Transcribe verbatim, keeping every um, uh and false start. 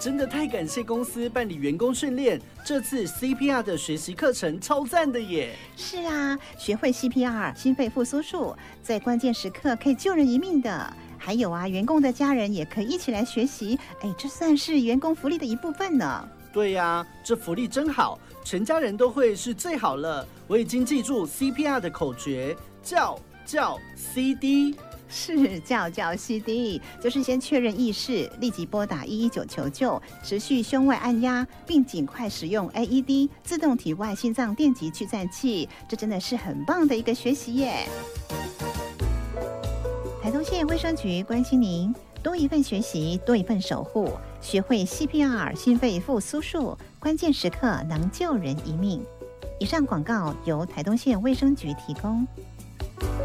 真的太感谢公司办理员工训练，这次 C P R 的学习课程超赞的耶！ 是啊，学会 C P R 心肺复苏术，在关键时刻可以救人一命的。还有啊，员工的家人也可以一起来学习，哎，这算是员工福利的一部分呢。 对呀、啊，这福利真好，全家人都会是最好了。我已经记住 C P R 的口诀，叫叫 C D。 是叫叫 C D， 就是先确认意识，立即拨打一一九求救，持续胸外按压，并尽快使用 A E D 自动体外心脏电极去颤器，这真的是很棒的一个学习耶！台东县卫生局关心您，多一份学习，多一份守护，学会 C P R 心肺复苏术，关键时刻能救人一命。以上广告由台东县卫生局提供。